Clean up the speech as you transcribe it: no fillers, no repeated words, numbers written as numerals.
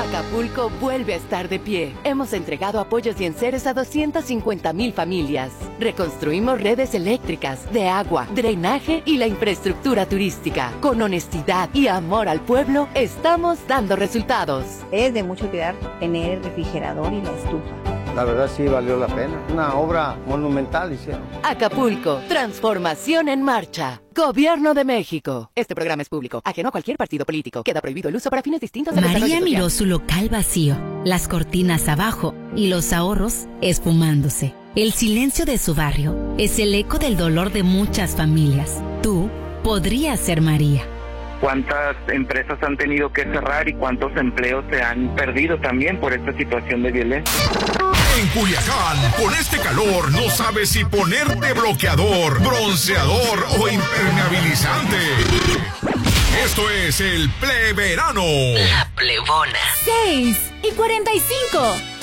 Acapulco vuelve a estar de pie. Hemos entregado apoyos y enseres a 250,000 familias. Reconstruimos redes eléctricas, de agua, drenaje y la infraestructura turística. Con honestidad y amor al pueblo, estamos dando resultados. Es de mucho cuidar tener el refrigerador y la estufa. La verdad sí valió la pena. Una obra monumental hicieron. Acapulco, transformación en marcha. Gobierno de México. Este programa es público, ajeno a cualquier partido político. Queda prohibido el uso para fines distintos de María miró su local vacío, las cortinas abajo y los ahorros esfumándose. El silencio de su barrio es el eco del dolor de muchas familias. Tú podrías ser María. ¿Cuántas empresas han tenido que cerrar y cuántos empleos se han perdido también por esta situación de violencia? En Culiacán, con este calor, no sabes si ponerte bloqueador, bronceador o impermeabilizante. Esto es el Pleverano. La Plebona. 6:45.